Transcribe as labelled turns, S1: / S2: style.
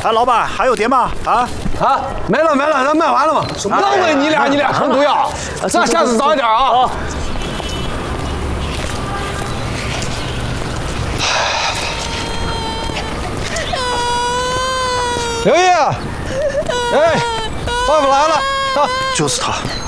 S1: 啊，老板还有碟吗？啊，
S2: 没了，咱卖完了吗？浪费你俩坑毒药，咱下次早一点啊。刘毅，哎，爸爸来了，
S1: 就是他。